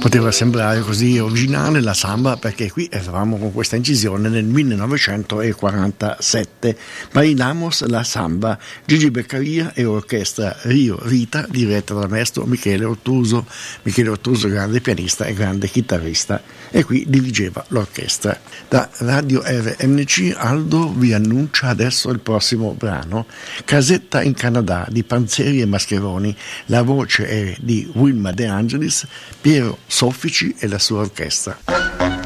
Poteva sembrare così originale la samba perché qui eravamo con questa incisione nel 1947. Bailamos la samba, Gigi Beccaria e orchestra Rio Rita diretta dal maestro Michele Ottuso, grande pianista e grande chitarrista, e qui dirigeva l'orchestra. Da Radio RNC Aldo vi annuncia adesso il prossimo brano, Casetta in Canada di Panzeri e Mascheroni. La voce è di Wilma De Angelis, Piero Soffici e la sua orchestra.